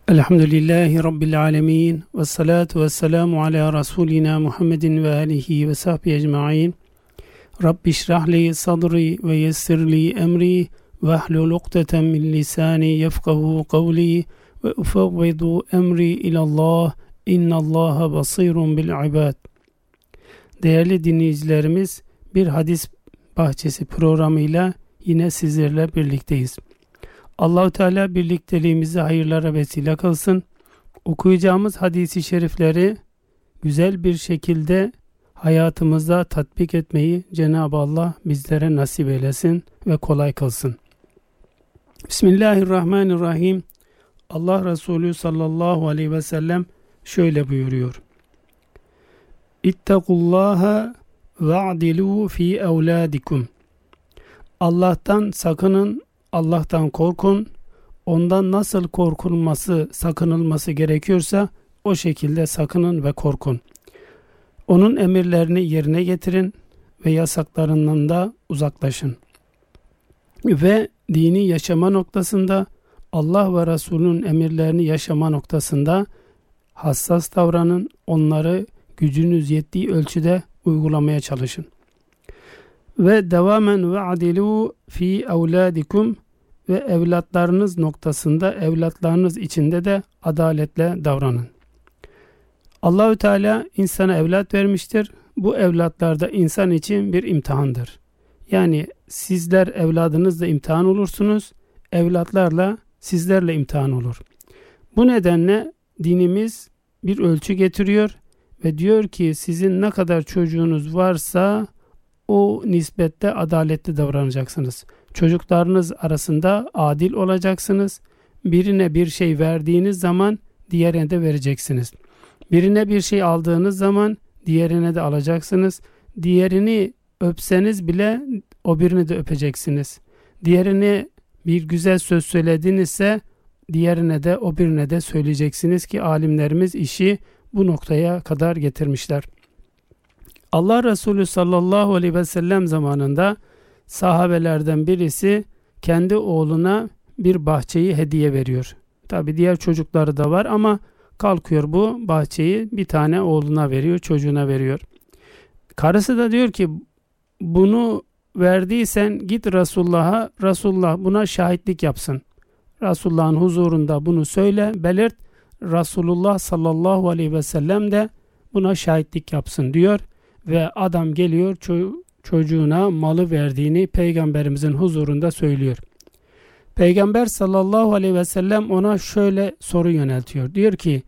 Elhamdülillahi Rabbil alemin ve salatu ve selamu ala Resulina Muhammedin ve alihi ve sahbihi ecma'in. Rabbi şrahli sadri ve yessirli emri ve ahlul ukdeten min lisani yefkahu kavli ve ufevvidu emri ilallah innallaha basirun bil ibad. Değerli dinleyicilerimiz, bir hadis bahçesi programıyla yine sizlerle birlikteyiz. Allah-u Teala birlikteliğimizi hayırlara vesile kılsın. Okuyacağımız hadis-i şerifleri güzel bir şekilde hayatımızda tatbik etmeyi Cenab-ı Allah bizlere nasip eylesin ve kolay kılsın. Bismillahirrahmanirrahim. Allah Resulü sallallahu aleyhi ve sellem şöyle buyuruyor. İttakullaha ve'adilu fi evladikum. Allah'tan sakının, Allah'tan korkun. Ondan nasıl korkulması, sakınılması gerekiyorsa o şekilde sakının ve korkun. Onun emirlerini yerine getirin ve yasaklarından da uzaklaşın. Ve dini yaşama noktasında, Allah ve Resulünün emirlerini yaşama noktasında hassas davranın, onları gücünüz yettiği ölçüde uygulamaya çalışın. Ve devamen ve adilu fi evladikum, ve evlatlarınız noktasında, evlatlarınız içinde de adaletle davranın. Allahü Teala insana evlat vermiştir. Bu evlatlar da insan için bir imtihandır. Yani sizler evladınızla imtihan olursunuz, evlatlarla sizlerle imtihan olur. Bu nedenle dinimiz bir ölçü getiriyor ve diyor ki sizin ne kadar çocuğunuz varsa o nispette adaletli davranacaksınız. Çocuklarınız arasında adil olacaksınız. Birine bir şey verdiğiniz zaman diğerine de vereceksiniz. Birine bir şey aldığınız zaman diğerine de alacaksınız. Diğerini öpseniz bile o birini de öpeceksiniz. Diğerine bir güzel söz söyledinizse diğerine de o birine de söyleyeceksiniz ki alimlerimiz işi bu noktaya kadar getirmişler. Allah Resulü sallallahu aleyhi ve sellem zamanında sahabelerden birisi kendi oğluna bir bahçeyi hediye veriyor. Tabi diğer çocukları da var ama kalkıyor bu bahçeyi bir tane oğluna veriyor, çocuğuna veriyor. Karısı da diyor ki bunu verdiysen git Resulullah'a, Resulullah buna şahitlik yapsın. Resulullah'ın huzurunda bunu söyle, belirt. Resulullah sallallahu aleyhi ve sellem de buna şahitlik yapsın diyor. Ve adam geliyor çocuğuna malı verdiğini Peygamberimizin huzurunda söylüyor. Peygamber sallallahu aleyhi ve sellem ona şöyle soru yöneltiyor. Diyor ki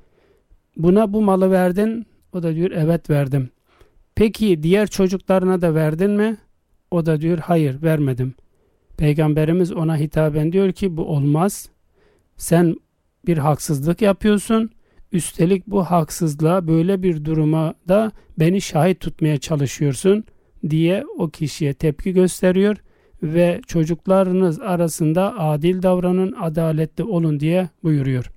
buna bu malı verdin? O da diyor evet verdim. Peki diğer çocuklarına da verdin mi? O da diyor hayır vermedim. Peygamberimiz ona hitaben diyor ki bu olmaz. Sen bir haksızlık yapıyorsun. Üstelik bu haksızlığa böyle bir duruma da beni şahit tutmaya çalışıyorsun diye o kişiye tepki gösteriyor ve çocuklarınız arasında adil davranın, adaletli olun diye buyuruyor.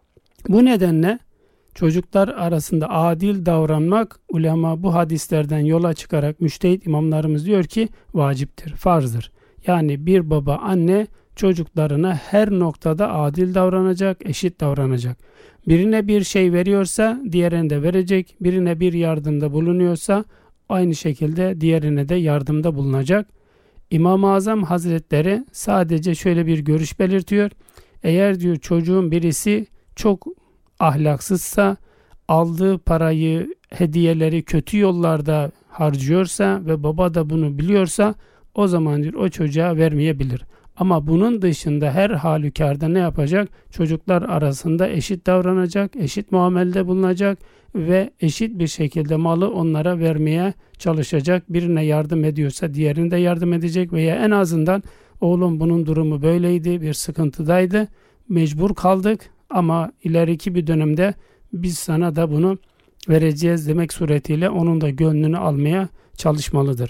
Bu nedenle çocuklar arasında adil davranmak ulema bu hadislerden yola çıkarak müştehit imamlarımız diyor ki vaciptir, farzdır. Yani bir baba anne çocuklarına her noktada adil davranacak, eşit davranacak. Birine bir şey veriyorsa diğerine de verecek, birine bir yardımda bulunuyorsa aynı şekilde diğerine de yardımda bulunacak. İmam-ı Azam Hazretleri sadece şöyle bir görüş belirtiyor. Eğer diyor çocuğun birisi çok ahlaksızsa, aldığı parayı, hediyeleri kötü yollarda harcıyorsa ve baba da bunu biliyorsa o zaman diyor o çocuğa vermeyebilir. Ama bunun dışında her halükarda ne yapacak? Çocuklar arasında eşit davranacak, eşit muamelede bulunacak ve eşit bir şekilde malı onlara vermeye çalışacak. Birine yardım ediyorsa diğerine de yardım edecek veya en azından oğlum bunun durumu böyleydi, bir sıkıntıdaydı, mecbur kaldık ama ileriki bir dönemde biz sana da bunu vereceğiz demek suretiyle onun da gönlünü almaya çalışmalıdır.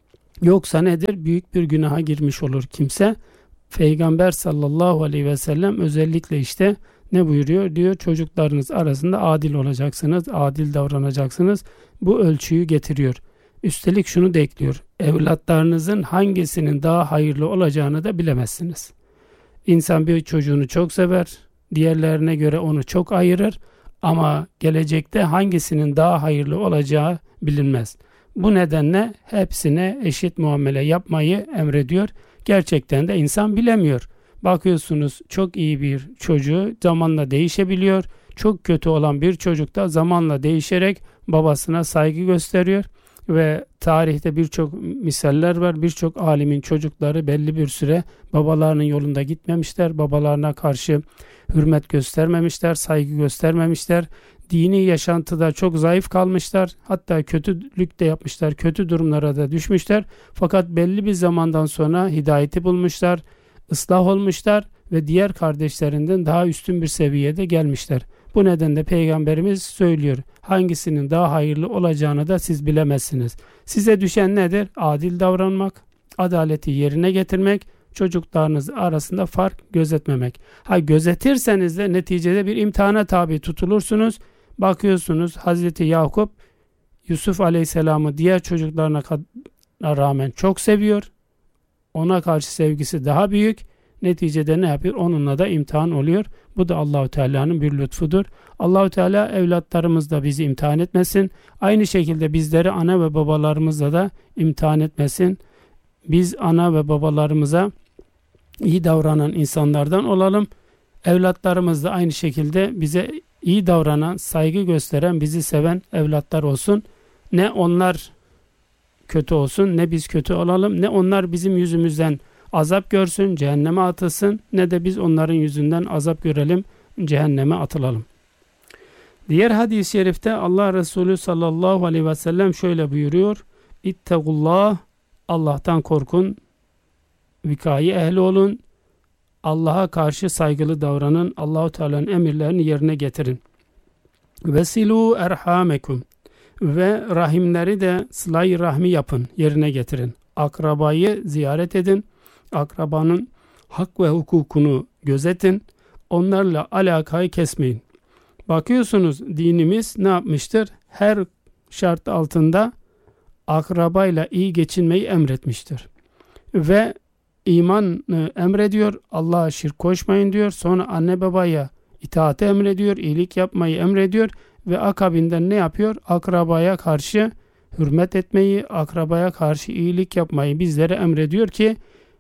Yoksa nedir? Büyük bir günaha girmiş olur kimse. Peygamber sallallahu aleyhi ve sellem özellikle işte ne buyuruyor? Diyor çocuklarınız arasında adil olacaksınız, adil davranacaksınız. Bu ölçüyü getiriyor. Üstelik şunu da ekliyor. Evlatlarınızın hangisinin daha hayırlı olacağını da bilemezsiniz. İnsan bir çocuğunu çok sever, diğerlerine göre onu çok ayırır ama gelecekte hangisinin daha hayırlı olacağı bilinmez. Bu nedenle hepsine eşit muamele yapmayı emrediyor. Gerçekten de insan bilemiyor. Bakıyorsunuz çok iyi bir çocuğu zamanla değişebiliyor. Çok kötü olan bir çocuk da zamanla değişerek babasına saygı gösteriyor. Ve tarihte birçok misaller var. Birçok alimin çocukları belli bir süre babalarının yolunda gitmemişler. Babalarına karşı hürmet göstermemişler, saygı göstermemişler. Dini yaşantıda çok zayıf kalmışlar. Hatta kötülük de yapmışlar, kötü durumlara da düşmüşler. Fakat belli bir zamandan sonra hidayeti bulmuşlar, ıslah olmuşlar ve diğer kardeşlerinden daha üstün bir seviyede gelmişler. Bu nedenle Peygamberimiz söylüyor, hangisinin daha hayırlı olacağını da siz bilemezsiniz. Size düşen nedir? Adil davranmak, adaleti yerine getirmek, çocuklarınız arasında fark gözetmemek. Gözetirseniz de neticede bir imtihana tabi tutulursunuz. Bakıyorsunuz Hazreti Yakup, Yusuf Aleyhisselam'ı diğer çocuklarına rağmen çok seviyor. Ona karşı sevgisi daha büyük. Neticede ne yapıyor? Onunla da imtihan oluyor. Bu da Allahu Teala'nın bir lütfudur. Allahu Teala evlatlarımızla bizi imtihan etmesin. Aynı şekilde bizleri ana ve babalarımızla da imtihan etmesin. Biz ana ve babalarımıza iyi davranan insanlardan olalım. Evlatlarımız da aynı şekilde bize iyi davranan, saygı gösteren, bizi seven evlatlar olsun. Ne onlar kötü olsun, ne biz kötü olalım, ne onlar bizim yüzümüzden azap görsün, cehenneme atılsın, ne de biz onların yüzünden azap görelim, cehenneme atılalım. Diğer hadis-i şerifte Allah Resulü sallallahu aleyhi ve sellem şöyle buyuruyor. İttegullah, Allah'tan korkun, vikaye ehli olun, Allah'a karşı saygılı davranın, Allahu Teala'nın emirlerini yerine getirin. Vesilu erhamekum, ve rahimleri de sıla-i rahmi yapın, yerine getirin. Akrabayı ziyaret edin, akrabanın hak ve hukukunu gözetin, onlarla alakayı kesmeyin. Bakıyorsunuz dinimiz ne yapmıştır? Her şart altında akrabayla iyi geçinmeyi emretmiştir. Ve imanı emrediyor, Allah'a şirk koşmayın diyor. Sonra anne babaya itaati emrediyor, iyilik yapmayı emrediyor ve akabinden ne yapıyor? Akrabaya karşı hürmet etmeyi, akrabaya karşı iyilik yapmayı bizlere emrediyor ki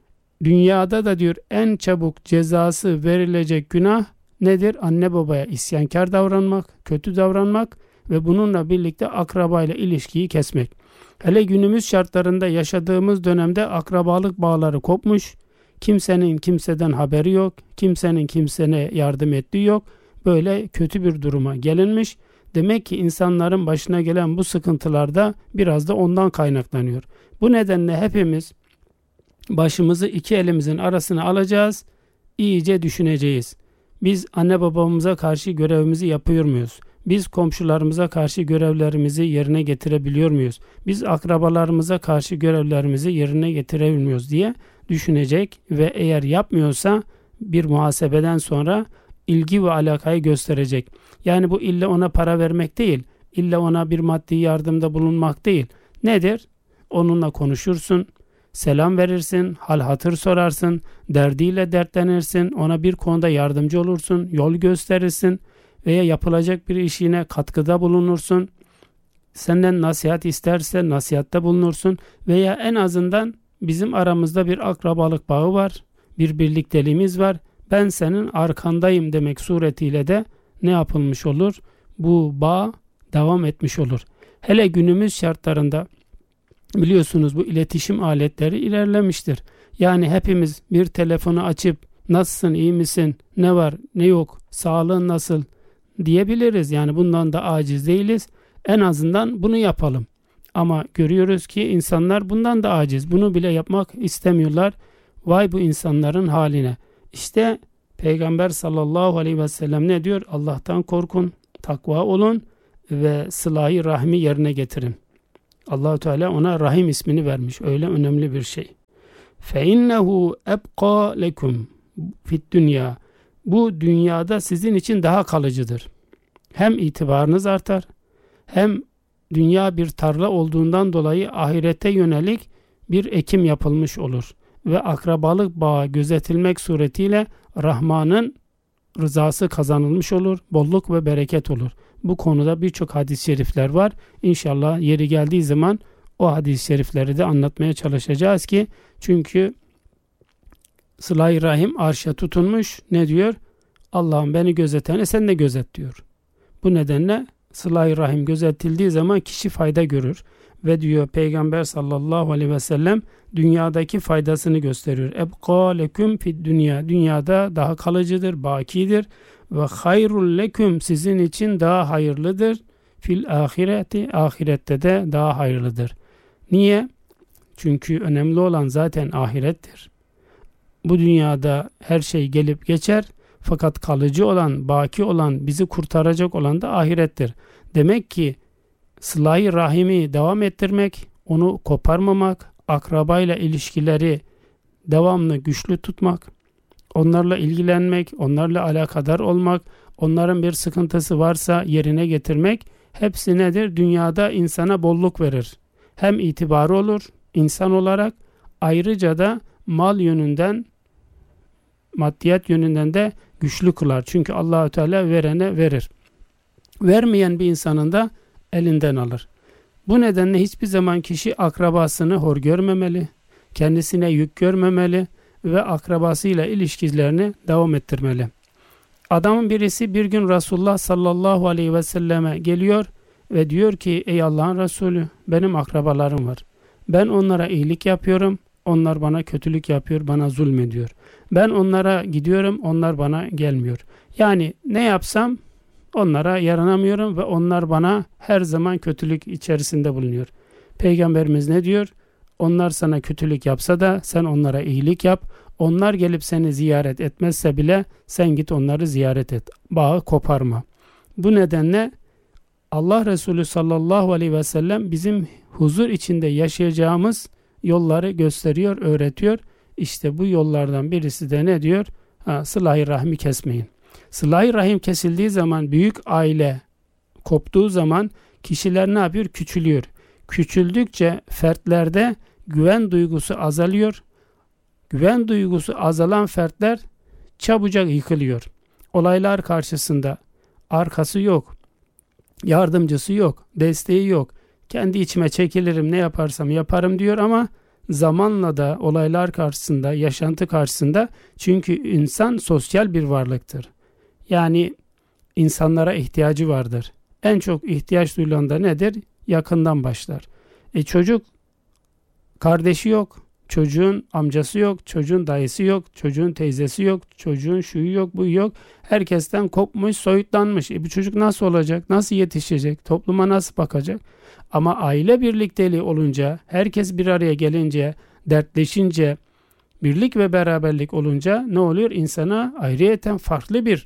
dünyada da diyor en çabuk cezası verilecek günah nedir? Anne babaya isyankar davranmak, kötü davranmak ve bununla birlikte akrabayla ilişkiyi kesmek. Hele günümüz şartlarında yaşadığımız dönemde akrabalık bağları kopmuş, kimsenin kimseden haberi yok, kimsenin kimsene yardım ettiği yok. Böyle kötü bir duruma gelinmiş. Demek ki insanların başına gelen bu sıkıntılar da biraz da ondan kaynaklanıyor. Bu nedenle hepimiz başımızı iki elimizin arasına alacağız, iyice düşüneceğiz. Biz anne babamıza karşı görevimizi yapıyor muyuz? Biz komşularımıza karşı görevlerimizi yerine getirebiliyor muyuz? Biz akrabalarımıza karşı görevlerimizi yerine getirebiliyor muyuz diye düşünecek ve eğer yapmıyorsa bir muhasebeden sonra ilgi ve alakayı gösterecek. Yani bu illa ona para vermek değil, illa ona bir maddi yardımda bulunmak değil. Nedir? Onunla konuşursun, selam verirsin, hal hatır sorarsın, derdiyle dertlenirsin, ona bir konuda yardımcı olursun, yol gösterirsin veya yapılacak bir işine katkıda bulunursun. Senden nasihat isterse nasihatte bulunursun veya en azından bizim aramızda bir akrabalık bağı var, bir birlikteliğimiz var. Ben senin arkandayım demek suretiyle de ne yapılmış olur? Bu bağ devam etmiş olur. Hele günümüz şartlarında biliyorsunuz bu iletişim aletleri ilerlemiştir. Yani hepimiz bir telefonu açıp nasılsın, iyi misin, ne var, ne yok, sağlığın nasıl diyebiliriz. Yani bundan da aciz değiliz. En azından bunu yapalım. Ama görüyoruz ki insanlar bundan da aciz. Bunu bile yapmak istemiyorlar. Vay bu insanların haline. İşte Peygamber sallallahu aleyhi ve sellem ne diyor? Allah'tan korkun, takva olun ve sıla-i rahmi yerine getirin. Allah-u Teala ona Rahim ismini vermiş. Öyle önemli bir şey. فَاِنَّهُ اَبْقَى لَكُمْ فِي الدُّنْيَا. Bu dünyada sizin için daha kalıcıdır. Hem itibarınız artar, hem dünya bir tarla olduğundan dolayı ahirete yönelik bir ekim yapılmış olur. Ve akrabalık bağı gözetilmek suretiyle Rahman'ın rızası kazanılmış olur, bolluk ve bereket olur. Bu konuda birçok hadis-i şerifler var. İnşallah yeri geldiği zaman o hadis-i şerifleri de anlatmaya çalışacağız ki, çünkü sıla-i rahim arşa tutunmuş. Ne diyor? Allah'ım beni gözetene sen de gözet diyor. Bu nedenle sıla-i rahim gözetildiği zaman kişi fayda görür. Ve diyor Peygamber sallallahu aleyhi ve sellem dünyadaki faydasını gösteriyor. Ebqa leküm fid dünya. Dünyada daha kalıcıdır, bakidir. Ve hayrul leküm, sizin için daha hayırlıdır. Fil ahireti, ahirette de daha hayırlıdır. Niye? Çünkü önemli olan zaten ahirettir. Bu dünyada her şey gelip geçer. Fakat kalıcı olan, baki olan, bizi kurtaracak olan da ahirettir. Demek ki sıla-i rahimi devam ettirmek, onu koparmamak, akrabayla ilişkileri devamlı güçlü tutmak, onlarla ilgilenmek, onlarla alakadar olmak, onların bir sıkıntısı varsa yerine getirmek, hepsi nedir? Dünyada insana bolluk verir. Hem itibarı olur insan olarak, ayrıca da mal yönünden, maddiyat yönünden de güçlü kılar. Çünkü Allah-u Teala verene verir. Vermeyen bir insanın da elinden alır. Bu nedenle hiçbir zaman kişi akrabasını hor görmemeli, kendisine yük görmemeli ve akrabasıyla ilişkilerini devam ettirmeli. Adamın birisi bir gün Resulullah sallallahu aleyhi ve selleme geliyor ve diyor ki, ey Allah'ın Resulü, benim akrabalarım var. Ben onlara iyilik yapıyorum, onlar bana kötülük yapıyor, bana zulmediyor. Ben onlara gidiyorum, onlar bana gelmiyor. Yani ne yapsam onlara yaranamıyorum ve onlar bana her zaman kötülük içerisinde bulunuyor. Peygamberimiz ne diyor? Onlar sana kötülük yapsa da sen onlara iyilik yap. Onlar gelip seni ziyaret etmezse bile sen git onları ziyaret et. Bağı koparma. Bu nedenle Allah Resulü sallallahu aleyhi ve sellem bizim huzur içinde yaşayacağımız yolları gösteriyor, öğretiyor. İşte bu yollardan birisi de ne diyor? Sıla-i rahmi kesmeyin. Sıla-i rahim kesildiği zaman, büyük aile koptuğu zaman kişiler ne yapıyor? Küçülüyor. Küçüldükçe fertlerde güven duygusu azalıyor. Güven duygusu azalan fertler çabucak yıkılıyor. Olaylar karşısında arkası yok, yardımcısı yok, desteği yok. Kendi içime çekilirim, ne yaparsam yaparım diyor ama zamanla da olaylar karşısında, yaşantı karşısında, çünkü insan sosyal bir varlıktır. Yani insanlara ihtiyacı vardır. En çok ihtiyaç duyulan da nedir? Yakından başlar. Çocuk kardeşi yok, çocuğun amcası yok, çocuğun dayısı yok, çocuğun teyzesi yok, çocuğun şuyu yok, bu yok. Herkesten kopmuş, soyutlanmış. Bu çocuk nasıl olacak? Nasıl yetişecek? Topluma nasıl bakacak? Ama aile birlikteliği olunca, herkes bir araya gelince, dertleşince, birlik ve beraberlik olunca ne oluyor? İnsana ayrıyeten farklı bir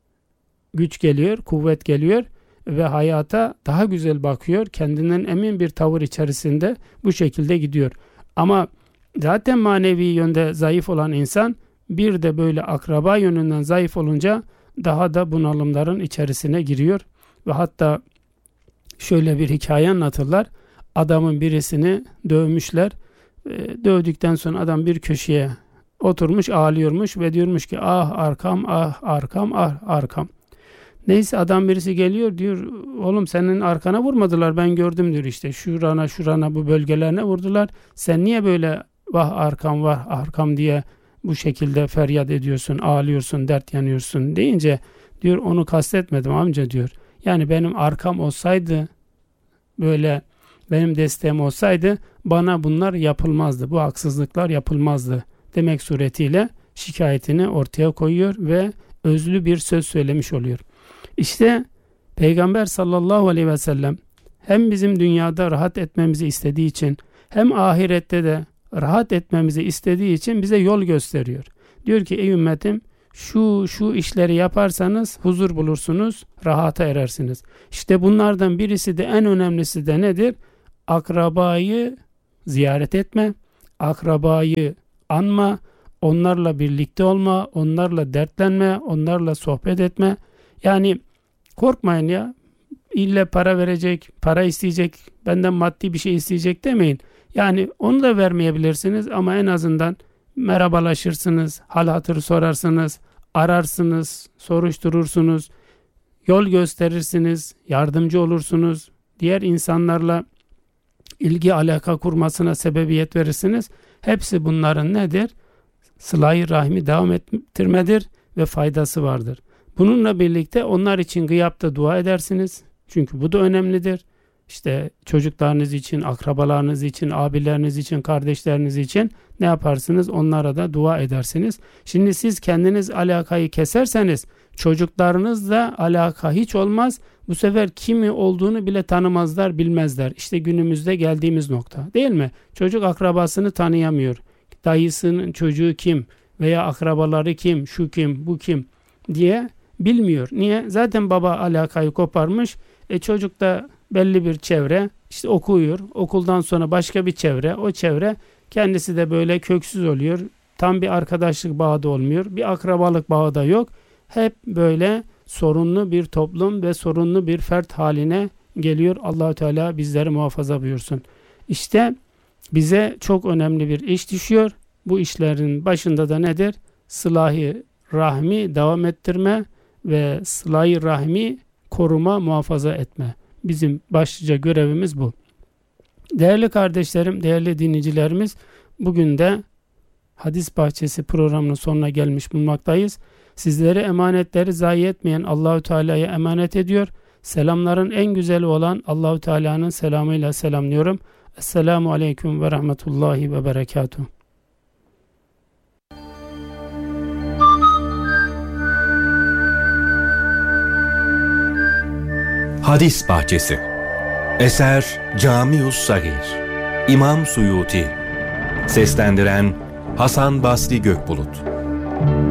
güç geliyor, kuvvet geliyor ve hayata daha güzel bakıyor. Kendinden emin bir tavır içerisinde bu şekilde gidiyor. Ama zaten manevi yönde zayıf olan insan bir de böyle akraba yönünden zayıf olunca daha da bunalımların içerisine giriyor. Ve hatta şöyle bir hikaye anlatırlar. Adamın birisini dövmüşler. Dövdükten sonra adam bir köşeye oturmuş ağlıyormuş ve diyormuş ki ah arkam, ah arkam, ah arkam. Neyse adam birisi geliyor, diyor oğlum senin arkana vurmadılar, ben gördüm diyor, işte şurana bu bölgelerine vurdular. Sen niye böyle vah arkam vah arkam diye bu şekilde feryat ediyorsun, ağlıyorsun, dert yanıyorsun deyince diyor onu kastetmedim amca diyor. Yani benim arkam olsaydı, böyle benim desteğim olsaydı bana bunlar yapılmazdı, bu haksızlıklar yapılmazdı demek suretiyle şikayetini ortaya koyuyor ve özlü bir söz söylemiş oluyor. İşte Peygamber sallallahu aleyhi ve sellem hem bizim dünyada rahat etmemizi istediği için hem ahirette de rahat etmemizi istediği için bize yol gösteriyor. Diyor ki ey ümmetim, şu işleri yaparsanız huzur bulursunuz, rahata erersiniz. İşte bunlardan birisi de, en önemlisi de nedir? Akrabayı ziyaret etme, akrabayı anma, onlarla birlikte olma, onlarla dertlenme, onlarla sohbet etme. Yani korkmayın ya, ille para verecek, para isteyecek, benden maddi bir şey isteyecek demeyin. Yani onu da vermeyebilirsiniz ama en azından merhabalaşırsınız, hal hatır sorarsınız, ararsınız, soruşturursunuz, yol gösterirsiniz, yardımcı olursunuz, diğer insanlarla ilgi alaka kurmasına sebebiyet verirsiniz. Hepsi bunların nedir? Sıla-i rahmi devam ettirmedir ve faydası vardır. Bununla birlikte onlar için gıyapta dua edersiniz. Çünkü bu da önemlidir. İşte çocuklarınız için, akrabalarınız için, abileriniz için, kardeşleriniz için ne yaparsınız? Onlara da dua edersiniz. Şimdi siz kendiniz alakayı keserseniz çocuklarınızla alaka hiç olmaz. Bu sefer kimi olduğunu bile tanımazlar, bilmezler. İşte günümüzde geldiğimiz nokta, değil mi? Çocuk akrabasını tanıyamıyor. Dayısının çocuğu kim veya akrabaları kim, şu kim, bu kim diye bilmiyor. Niye? Zaten baba alakayı koparmış. Çocuk da belli bir çevre, işte okuyor. Okuldan sonra başka bir çevre. O çevre kendisi de böyle köksüz oluyor. Tam bir arkadaşlık bağı da olmuyor. Bir akrabalık bağı da yok. Hep böyle sorunlu bir toplum ve sorunlu bir fert haline geliyor. Allah-u Teala bizleri muhafaza buyursun. İşte bize çok önemli bir iş düşüyor. Bu işlerin başında da nedir? Sıla-i rahmi devam ettirme ve sıla-i rahmi koruma, muhafaza etme. Bizim başlıca görevimiz bu. Değerli kardeşlerim, değerli dinleyicilerimiz, bugün de Hadis Bahçesi programının sonuna gelmiş bulunmaktayız. Sizleri emanetleri zayi etmeyen Allahu Teala'ya emanet ediyor. Selamların en güzeli olan Allahu Teala'nın selamıyla selamlıyorum. Esselamu aleyküm ve rahmetullahi ve berekatuhu. Hadis Bahçesi. Eser Camius Sagir. İmam Suyuti. Seslendiren Hasan Basri Gökbulut.